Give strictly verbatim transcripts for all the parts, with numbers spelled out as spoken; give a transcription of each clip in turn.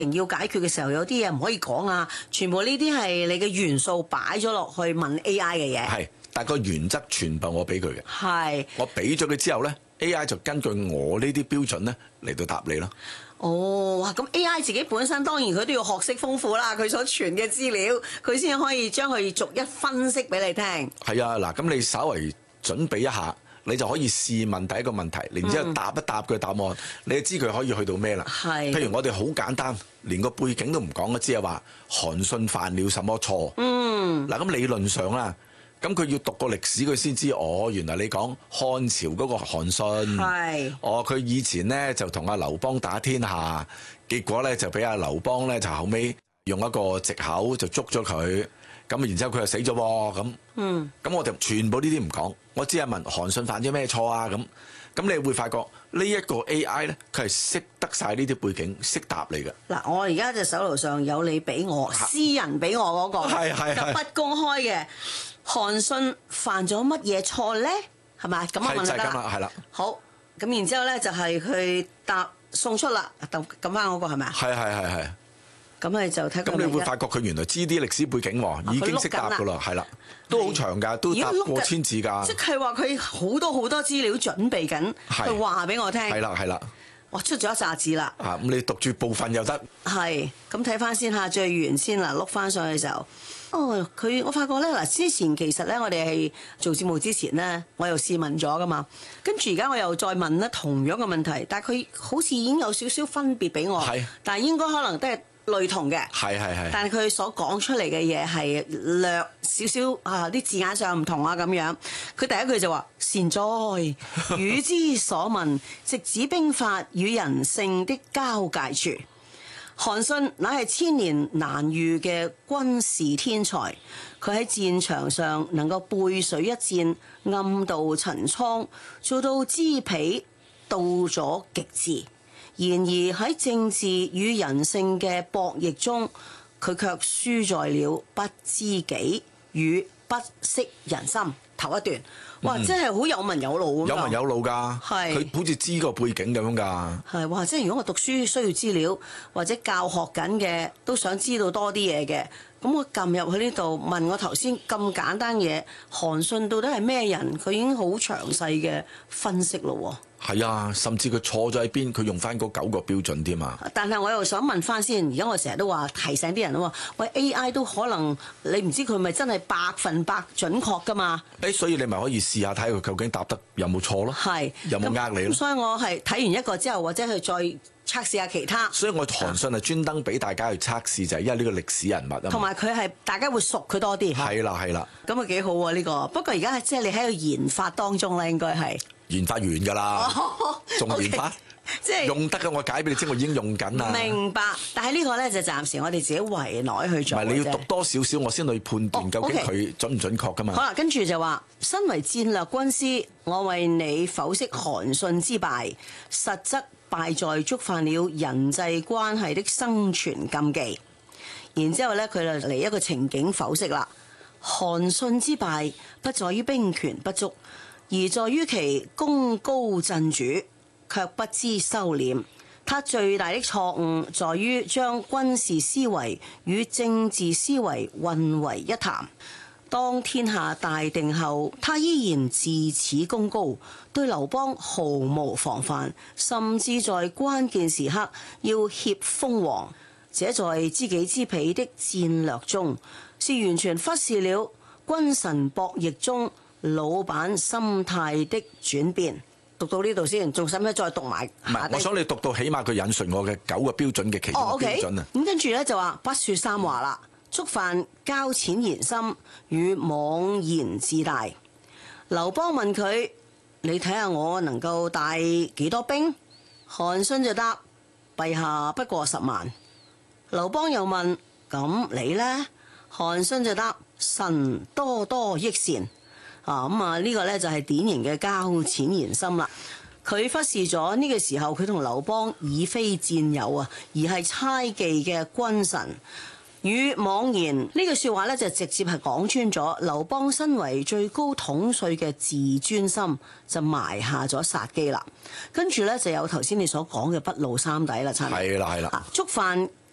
要解決嘅時候，有啲嘢唔可以講啊，全部呢啲係你嘅元素擺咗落去問 A I 嘅嘢。 係，但個原則全部我俾佢嘅。 係。 我俾咗佢之後咧 ，A I 就根據我呢啲標準咧嚟到答你咯。 哦，哇！咁 A I 自己本身當然佢都要學識豐富啦，佢所傳嘅資料，佢先可以將佢逐一分析俾你聽。 係啊，嗱，咁你稍為準備一下，你就可以試問第一個問題，然之後答一答佢答案，嗯、你就知佢可以去到咩啦。 係。 譬如我哋好簡單，連個背景都唔講，只係話韓信犯了什麼錯。 嗯。 嗱，咁理論上啦。咁佢要讀個歷史，佢先知哦。原來你講漢朝嗰個韓信， 係哦，佢以前呢就同阿劉邦打天下，結果呢就俾阿劉邦呢就後尾用一個藉口就捉咗佢，咁然之後佢就死咗喎。咁， 嗯， 咁我哋全部呢啲唔講，我只係問韓信犯咗咩錯啊？咁，咁你會發覺呢一個 A I 呢，佢係識得晒呢啲背景，識答你嘅。 嗱，我而家就手頭上有你俾我私人俾我嗰、嗰個， 係係係就不公開嘅。韓信犯咗乜嘢錯咧？係咪咁我問就係你啦。 咁啦，係啦。 好，咁然之後咧就係佢答送出啦，咁咁翻嗰個係咪啊？ 係係係係。 咁你就睇。 咁你會發覺佢原來知啲歷史背景喎，已經識答噶啦，係啦，都好長㗎，都答過千字㗎。 即係話佢好多好多資料準備緊，佢話俾我聽。係啦係啦。 哇！出咗一紮字啦。 啊，咁你讀住部分又得。 係，咁睇翻先下最原先啦，碌翻上去嘅時候。哦，佢我發覺咧嗱，之前其實咧，我哋係做節目之前咧，我又試問咗噶嘛，跟住而家我又再問咧同樣嘅問題，但係佢好似已經有少少分別俾我，係，但係應該可能都係類同嘅，係係係，但係佢所講出嚟嘅嘢係略少少啊，啲字眼上唔同啊咁樣。佢第一句就話：善哉，汝之所問，直指兵法與人性的交界處。韓信乃係千年難遇嘅軍事天才，佢喺戰場上能夠背水一戰，暗度陳倉，做到知彼到咗極致。然而喺政治與人性嘅博弈中，佢卻輸在了不知己與不識人心。頭一段，哇，真係好有文有路咁。有文有路㗎， 係佢好似知個背景咁樣㗎。 係哇，即係如果我讀書需要資料或者教學緊嘅，都想知道多啲嘢嘅，咁我撳入去呢度問我頭先咁簡單嘢，韓信到底係咩人？佢已經好詳細嘅分析咯喎。 係啊，甚至佢錯咗喺邊，佢用翻嗰九個標準添啊！ 但係我又想問翻先，而家我成日都話提醒啲人啊嘛，喂 A I 都可能你唔知佢咪真係百分百準確噶嘛？ 誒，所以你咪可以試下睇佢究竟答得有冇錯咯？係有冇呃你咯？ 所以我係睇完一個之後，或者去再測試下其他。 所以我韓信係專登俾大家去測試，就係因為呢個歷史人物啊。 同埋佢係大家會熟佢多啲。係啦係啦。 咁啊幾好喎呢個，不過而家即係你喺度研發當中啦，應該係。 研發完㗎啦，仲、哦、研發， 即係用得嘅我解俾你知，我已經用緊啦。 明白，但係呢個咧就暫時我哋自己圍內去做。唔係你要讀多少少，我先去判斷究竟佢準唔準確㗎嘛。 好啦，跟住就話，身為戰略軍師，我為你剖析韓信之敗，實則敗在觸犯了人際關係的生存禁忌。然之後咧，佢就嚟一個情景剖析啦。韓信之敗不在於兵權不足，而在於其功高震主，卻不知收斂。他最大的錯誤在於將軍事思維與政治思維混為一談。當天下大定後，他依然自恃功高，對劉邦毫無防範，甚至在關鍵時刻要挾封王。這在知己知彼的戰略中，是完全忽視了君臣博弈中老闆心態的轉變。讀到呢度先，仲使唔使再讀埋？ 唔係，我想你讀到起碼佢引述我嘅九個標準嘅其中一個標準啊。 咁跟住咧就話不說三話啦，觸犯交淺言深與妄言自大。劉邦問佢：你睇下我能夠帶幾多兵？韓信就答：陛下不過十萬。劉邦又問：咁你呢？韓信就答：臣多多益善。啊咁啊，呢個呢就係典型嘅交淺言深啦。佢忽視咗呢個時候，佢同劉邦已非戰友啊，而係猜忌嘅君臣。與妄言呢句說話呢，就直接係講穿咗劉邦身為最高統帥嘅自尊心，就埋下咗殺機啦。跟住呢，就有頭先你所講嘅不露三底啦，差唔多。 係啦係啦， 觸犯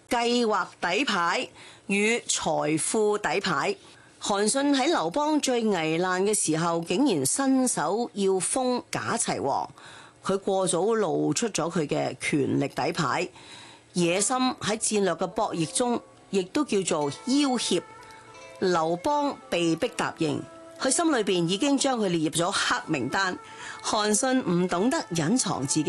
計劃底牌與財富底牌。韓信喺劉邦最危難嘅時候，竟然伸手要封假齊王，佢過早露出咗佢嘅權力底牌。野心喺戰略嘅博弈中，亦都叫做要挾。劉邦被逼答應，佢心裏邊已經將佢列入咗黑名單。韓信唔懂得隱藏自己